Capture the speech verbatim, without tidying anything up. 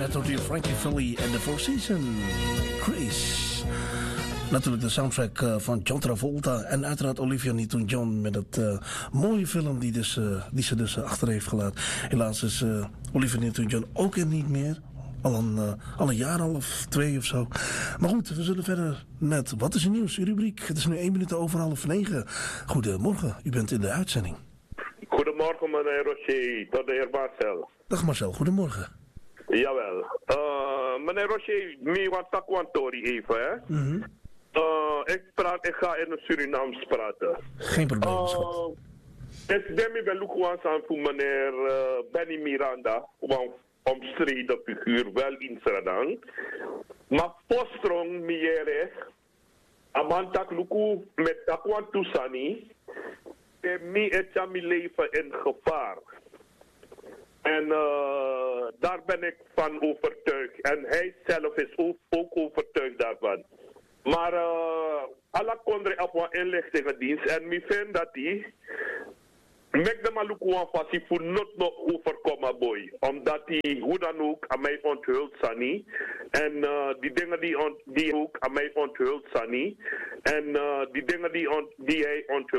Net hoort hier Frankie Valli en The Four Seasons. Grace. Natuurlijk de soundtrack uh, van John Travolta. En uiteraard Olivia Newton-John met het uh, mooie film die, dus, uh, die ze dus uh, achter heeft gelaten. Helaas is uh, Olivia Newton-John ook er niet meer. Al een, uh, al een jaar of twee of zo. Maar goed, we zullen verder met Wat is er nieuws? Uw rubriek. Het is nu één minuut over half negen. Goedemorgen, u bent in de uitzending. Goedemorgen meneer Rocher, tot de heer Marcel. Dag Marcel, goedemorgen. Jawel. Uh, meneer Rocher, me wat takwantori even hè. Mm-hmm. Uh, ik, praat, ik ga in het Surinaams praten. Geen probleem, uh, schat. Ik ben me belukwans aan voor meneer uh, Benny Miranda, een omstreden figuur, wel in Sradang. Maar postrong miere, amantak luku met takwan tusani, en mi etja mi leven in gevaar. En uh, daar ben ik van overtuigd. En hij zelf is ook, ook overtuigd daarvan. Maar uh, alle kondre op een inlichtingendienst. En ik vind dat hij... Mek de malukuan fasi voor not no overkomen boy. Omdat hij hoe dan ook aan mij onthult Sani. En uh, die dingen die, on, die ook aan mij onthult Sani. En uh, die dingen die, on, die hij onthult.